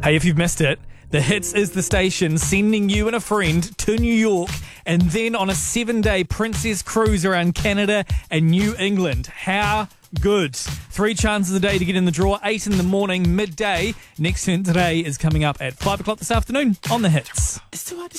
Hey, if you've missed it, The Hits is the station sending you and a friend to New York and then on a 7-day princess cruise around Canada and New England. How good. 3 chances a day to get in the draw, 8 in the morning, midday. Next turn today is coming up at 5 o'clock this afternoon on The Hits.